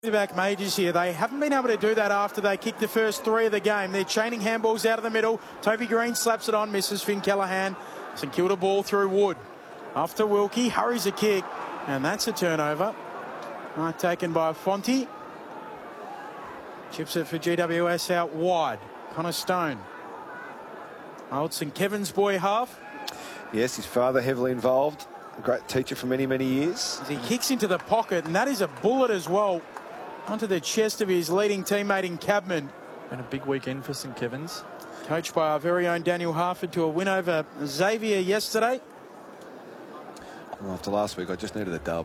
Back majors here. They haven't been able to do that after they kicked the first three of the game. They're chaining handballs out of the middle. Toby Green slaps it on, misses. Finn Callaghan. St Kilda ball through Wood. After Wilkie, hurries a kick, and that's a turnover. Right, taken by Fonte. Chips it for GWS out wide. Connor Stone. Old St Kevin's boy half. Yes, his father heavily involved. A great teacher for many, many years. He kicks into the pocket, and that is a bullet as well. Onto the chest of his leading teammate in Cadman. Been a big weekend for St Kevin's. Coached by our very own Daniel Harford to a win over Xavier yesterday. Well, after last week, I just needed a dub.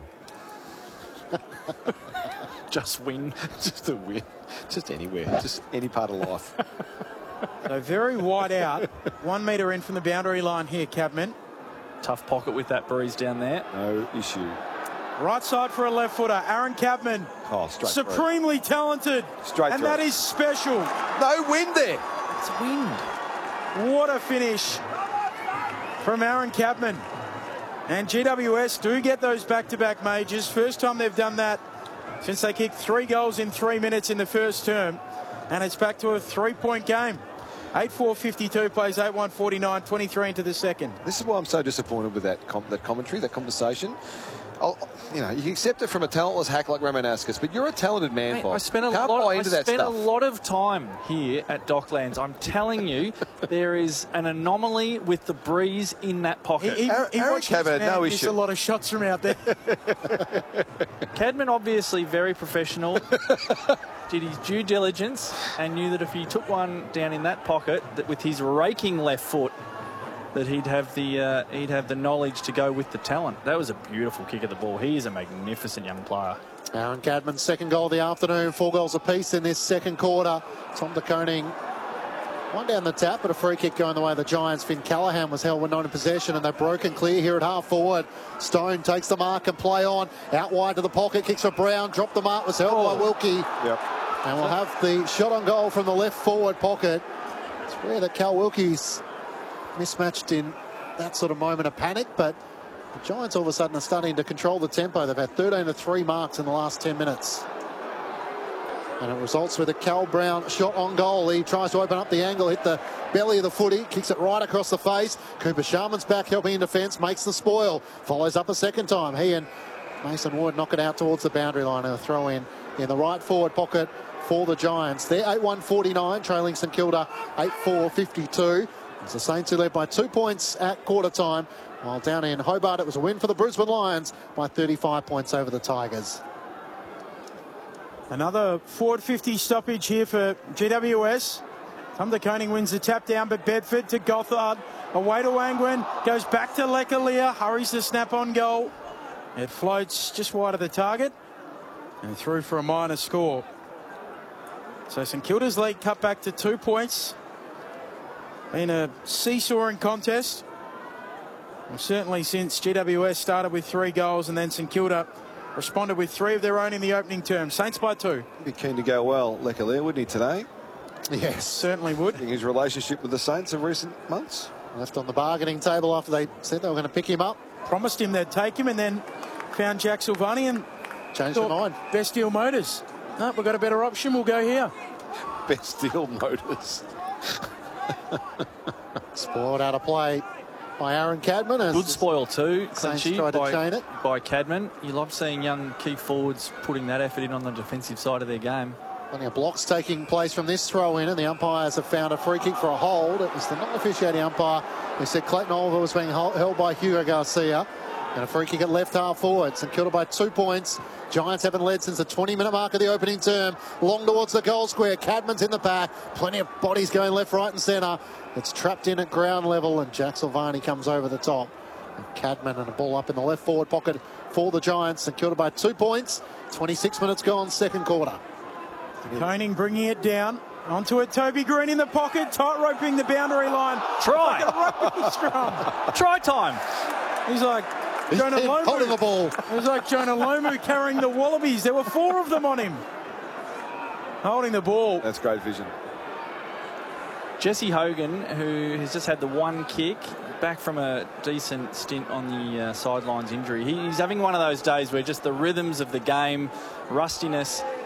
Just win. Just a win. Just anywhere. Just any part of life. So very wide out. 1 metre in from the boundary line here, Cadman. Tough pocket with that breeze down there. No issue. Right side for a left footer. Aaron Cadman. Oh, straight supremely talented. Straight and through. That is special. No wind there. It's wind. What a finish from Aaron Cadman. And GWS do get those back-to-back majors. First time they've done that since they kicked 3 goals in 3 minutes in the first term. And it's back to a 3-point game. 8-4-52 plays 8-1-49, 23 into the second. This is why I'm so disappointed with that commentary, that conversation. You know, you can accept it from a talentless hack like Ramanaskas, but you're a talented man, Mate, Bob. I spent a lot of time here at Docklands. I'm telling you, there is an anomaly with the breeze in that pocket. Aaron Cadman, no issue. Missed a lot of shots from out there. Cadman, obviously very professional, did his due diligence and knew that if he took one down in that pocket, that with his raking left foot, that he'd have the knowledge to go with the talent. That was a beautiful kick of the ball. He is a magnificent young player. Aaron Cadman's second goal of the afternoon, 4 goals apiece in this second quarter. Tom De Koning, one down the tap, but a free kick going the way of the Giants. Finn Callaghan was held when not in possession, and they're broken clear here at half forward. Stone takes the mark and play on. Out wide to the pocket, kicks for Brown, dropped the mark, was held by Wilkie. Yep. And we'll have the shot on goal from the left forward pocket. It's rare that Cal Wilkie's mismatched in that sort of moment of panic, but the Giants all of a sudden are starting to control the tempo. They've had 13-3 marks in the last 10 minutes. And it results with a Cal Brown shot on goal. He tries to open up the angle, hit the belly of the footy, kicks it right across the face. Cooper Sharman's back helping in defence, makes the spoil. Follows up a second time. He and Mason Wood knock it out towards the boundary line, and a throw in the right forward pocket for the Giants. They're 8-1-49, trailing St Kilda 8-4-52. It's the Saints who led by 2 points at quarter time, while down in Hobart it was a win for the Brisbane Lions by 35 points over the Tigers. Another forward 50 stoppage here for GWS. Tom De Koning wins the tap down, but Bedford to Gothard. Away to Angwin, goes back to Lekalia, hurries the snap on goal. It floats just wide of the target and through for a minor score. So St Kilda's lead cut back to 2 points. Been a seesawing contest. Well, certainly since GWS started with 3 goals, and then St Kilda responded with 3 of their own in the opening term. Saints by 2. Be keen to go well, Lekalia, wouldn't he, today? Yes, certainly would. His relationship with the Saints of recent months. Left on the bargaining table after they said they were going to pick him up. Promised him they'd take him, and then found Jack Silvani and changed their mind. Best Deal Motors. No, we've got a better option. We'll go here. Best Deal Motors. Spoiled out of play by Aaron Cadman. Good spoil too, Clinchy, by Cadman. You love seeing young key forwards putting that effort in on the defensive side of their game. Plenty of blocks taking place from this throw in, and the umpires have found a free kick for a hold. It was the non-officiating umpire who said Clayton Oliver was being held by Hugo Garcia. And a free kick at left half forward. St Kilda by 2 points. Giants haven't led since the 20-minute mark of the opening term. Long towards the goal square. Cadman's in the back. Plenty of bodies going left, right and centre. It's trapped in at ground level, and Jack Silvani comes over the top. And Cadman and a ball up in the left forward pocket for the Giants. St Kilda by 2 points. 26 minutes gone, second quarter. Koning bringing it down. Onto it, Toby Green in the pocket. Tight roping the boundary line. Try. Like a rugby scrum. Try time. He's like Jonah Lomu. Holding the ball. It was like Jonah Lomu carrying the Wallabies. There were 4 of them on him. Holding the ball. That's great vision. Jesse Hogan, who has just had the 1 kick, back from a decent stint on the sidelines injury. He's having one of those days where just the rhythms of the game, rustiness,